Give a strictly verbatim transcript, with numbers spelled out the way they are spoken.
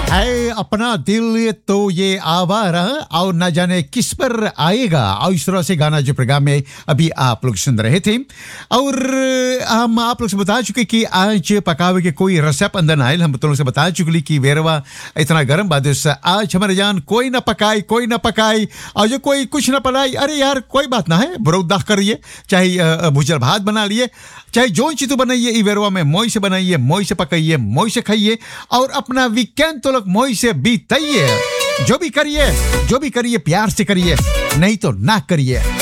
है अपना दिल तो ये आवारा और न जाने किस पर आएगा, और इस तरह से गाना जो प्रोग्राम में अभी आप लोग सुन रहे थे। और हम आप लोग से बता चुके कि आज पकावे के कोई रसप अंदर ना आयल। हम तुम लोग से बता चुके कि वेरवा इतना गर्म बात आज हमारे जान कोई ना पकाई कोई ना पकाई और जो कोई कुछ ना बनाई, अरे यार कोई बात ना है, बरोदा करिए, चाहे भुजल भात बना लिए, चाहे जो चीज बनाइए इवेरवा में मोई से बनाइए, मोई से पकाइए, मोई से खाइए और अपना वीकेंड तो लोग मोई से बीताइए। जो भी करिए जो भी करिए प्यार से करिए, नहीं तो ना करिए।